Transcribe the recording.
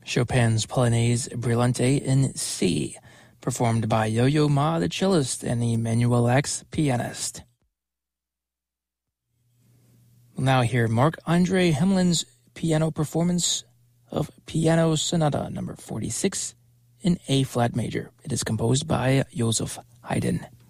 Chopin's Polonaise Brillante in C, performed by Yo-Yo Ma, the cellist, and Emanuel X, pianist. We'll now hear Marc-Andre Himmelin's piano performance of Piano Sonata No. 46 in A-flat major. It is composed by Joseph Haydn.